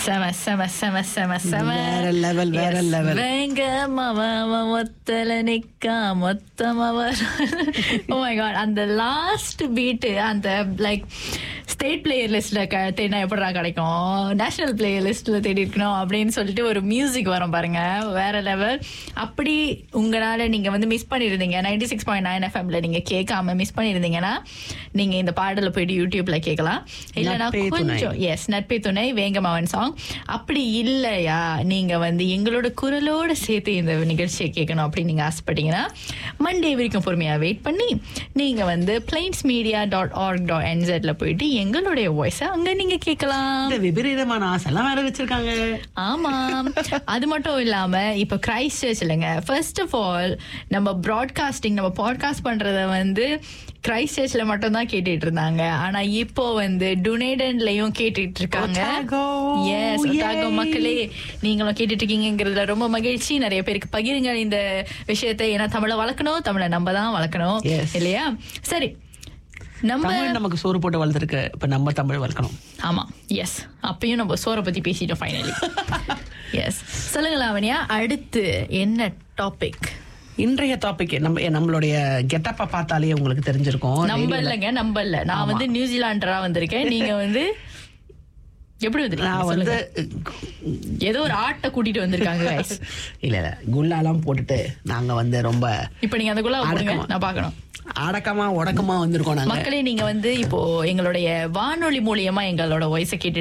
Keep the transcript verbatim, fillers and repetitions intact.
செம செம செம செம செம வேற லெவல் வேற லெவல். வேங்க மவ மொத்தல நிக்கா மொத்தமவ. ஓ மை காட், அந்த லாஸ்ட் பீட் அந்த லைக் ஸ்டேட் பிளேயர் லிஸ்ட்ல தேடினா எப்படா கிடைக்கும், நேஷனல் பிளேயர் லிஸ்ட்ல தேடி இருக்கணும் அப்படின்னு சொல்லிட்டு ஒரு மியூசிக் வரும் பாருங்க, வேற லெவல். அப்படி உங்களால நீங்க வந்து மிஸ் பண்ணிருந்தீங்க நைன்டி சிக்ஸ் பாயிண்ட் நைன் எஃப்எம்ல நீங்க கேட்காம மிஸ் பண்ணிருந்தீங்கன்னா நீங்க இந்த பாடல போயிட்டு யூடியூப்ல கேட்கலாம். இல்லைன்னா கொஞ்சம் எஸ் நட்பே துணை வேங்கமாவன் சாங். அப்படி இல்லையா நீங்க வந்து எங்களோட குரலோட சேர்த்து இந்த நிகழ்ச்சியை கேட்கணும் அப்படின்னு நீங்க ஆசைப்பட்டீங்கன்னா மண்டே வரைக்கும் பொறுமையா வெயிட் பண்ணி நீங்க வந்து plains media dot org dot என்செட்ல போயிட்டு எங்களுடைய வாய்ஸ அங்க நீங்க கேட்கலாம். விபரீதமான ஆசைலாம் வேற வச்சிருக்காங்க. ஆமா, அது மட்டும் இல்லாம இப்ப கிரைஸ்ட் சர்ச் இல்லைங்க, ஃபர்ஸ்ட் ஆஃப் ஆல் நம்ம ப்ராட்காஸ்டிங் நம்ம பாட்காஸ்ட் பண்றத வந்து கிரைஸ்ட் சர்ச்ல மட்டும் தான் கேட்டுட்டு இருந்தாங்க. ஆனா இப்போ வந்து டுனேடன்லயும் கேட்டுட்டு இருக்காங்க. எஸ், ஒட்டாகோ மக்களே நீங்களும் கேட்டுட்டு இருக்கீங்கிறதுல ரொம்ப மகிழ்ச்சி. நிறைய பேருக்கு பகிருங்க இந்த விஷயத்தை. ஏன்னா தமிழை வளர்க்கணும், தமிழை நம்ம தான் வளர்க்கணும் இல்லையா? சரி, நம்ம நமக்கு சோறு போட்டு வளர்த்துருக்கு, இப்ப நம்ம தமிழ் வளர்க்கணும். ஆமா, எஸ். அப்பயும் நம்ம சோரை பத்தி பேசிட்டோம் ஃபைனலி. எஸ், சொல்லுங்க லாவண்யா, அடுத்து என்ன டாபிக்? இன்றைய டாபிக் நம்ம நம்மளுடைய கெட்டப்பா பார்த்தாலே உங்களுக்கு தெரிஞ்சிருக்கும். நம்ப இல்லைங்க, நம்ப இல்ல. நான் வந்து நியூசிலாண்டரா வந்திருக்கேன், நீங்க வந்து எப்படி வந்து நான் வந்து ஏதோ ஒரு ஆட்டை கூட்டிட்டு வந்திருக்காங்க. இல்ல இல்ல குல்லாலாம் போட்டுட்டு நாங்க வந்து ரொம்ப இப்ப நீங்க அந்த குல்லா போடுங்க, நான் பாக்கணும். அடக்கமா உடக்கமா வந்திருக்கோம் நாங்க. மக்களே, நீங்க வந்து இப்போ எங்களுடைய வானொலி மூலியமா எங்களோட வாய்ஸை கேட்டு